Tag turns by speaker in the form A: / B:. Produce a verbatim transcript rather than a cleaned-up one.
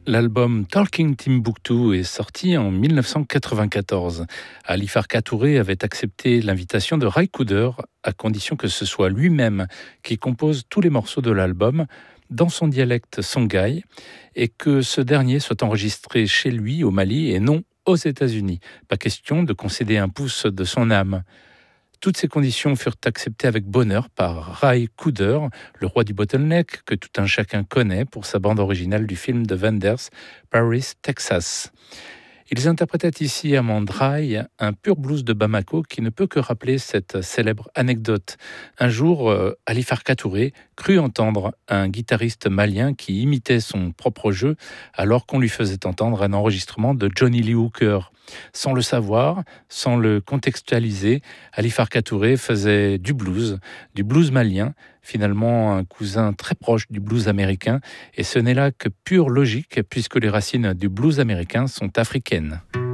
A: L'album Talking Timbuktu est sorti en mille neuf cent quatre-vingt-quatorze. Ali Farka Touré avait accepté l'invitation de Ry Cooder à condition que ce soit lui-même qui compose tous les morceaux de l'album dans son dialecte songhai et que ce dernier soit enregistré chez lui au Mali et non aux États-Unis. Pas question de concéder un pouce de son âme. Toutes ces conditions furent acceptées avec bonheur par Ry Cooder, le roi du bottleneck que tout un chacun connaît pour sa bande originale du film de Wenders, Paris, Texas. Ils interprétaient ici à Mandrai un pur blues de Bamako qui ne peut que rappeler cette célèbre anecdote. Un jour, euh, Ali Farka Touré crut entendre un guitariste malien qui imitait son propre jeu alors qu'on lui faisait entendre un enregistrement de Johnny Lee Hooker. Sans le savoir, sans le contextualiser, Ali Farka Touré faisait du blues, du blues malien, finalement un cousin très proche du blues américain, et ce n'est là que pure logique puisque les racines du blues américain sont africaines.